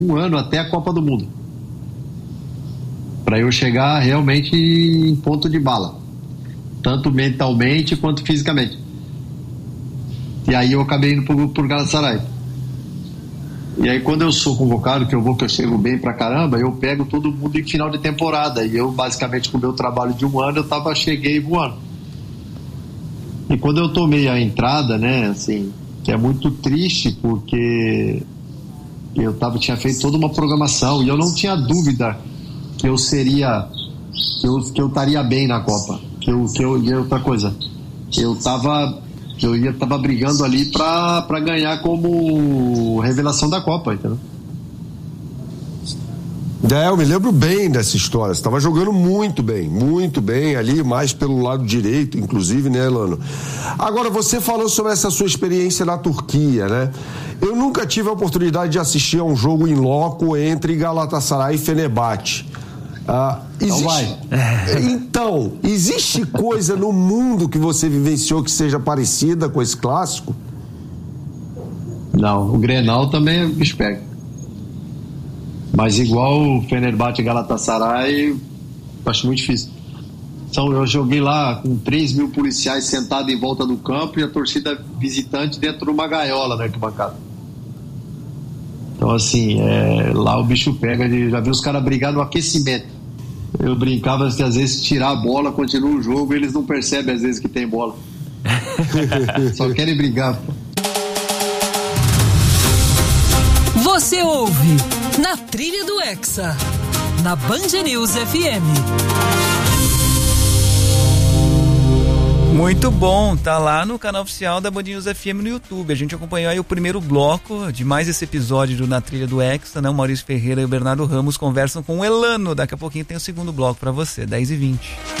um ano até a Copa do Mundo, para eu chegar realmente em ponto de bala, tanto mentalmente quanto fisicamente. E aí eu acabei indo por Galatasaray. E aí quando eu sou convocado, que eu chego bem pra caramba, eu pego todo mundo em final de temporada. E eu basicamente, com o meu trabalho de um ano, cheguei voando. E quando eu tomei a entrada, né, assim, que é muito triste, porque eu tinha feito toda uma programação e eu não tinha dúvida que eu seria, que eu estaria bem na Copa. E outra coisa, eu tava brigando ali pra ganhar como revelação da Copa, entendeu? Eu me lembro bem dessa história. Você estava jogando muito bem ali, mais pelo lado direito, inclusive, né, Elano? Agora, você falou sobre essa sua experiência na Turquia, né? Eu nunca tive a oportunidade de assistir a um jogo in loco entre Galatasaray e Fenerbahçe. Então, existe coisa no mundo que você vivenciou que seja parecida com esse clássico? Não, o Grenal também é bicho pega. Mas igual o Fenerbahçe e Galatasaray, acho muito difícil. Então, eu joguei lá com 3.000 policiais sentados em volta do campo e a torcida visitante dentro de uma gaiola na arquibancada. Então, assim, lá o bicho pega. Já vi os caras brigar no aquecimento. Eu brincava que às vezes tirar a bola, continua o jogo e eles não percebem às vezes que tem bola. Só querem brigar. Você ouve Na Trilha do Hexa, na Band News FM. Muito bom, tá lá no canal oficial da Band News FM no YouTube. A gente acompanhou aí o primeiro bloco de mais esse episódio do Na Trilha do Hexa, né? O Maurício Ferreira e o Bernardo Ramos conversam com o Elano. Daqui a pouquinho tem o segundo bloco pra você, 10h20.